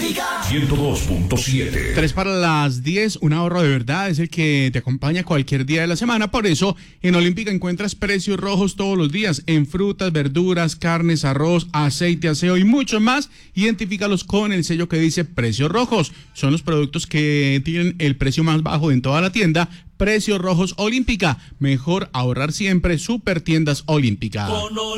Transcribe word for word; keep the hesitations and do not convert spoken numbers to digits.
ciento dos punto siete. Tres para las diez, un ahorro de verdad es el que te acompaña cualquier día de la semana. Por eso, en Olímpica encuentras precios rojos todos los días en frutas, verduras, carnes, arroz, aceite, aseo y mucho más. Identifícalos con el sello que dice precios rojos. Son los productos que tienen el precio más bajo en toda la tienda. Precios rojos Olímpica. Mejor ahorrar siempre. Super Tiendas Olímpica.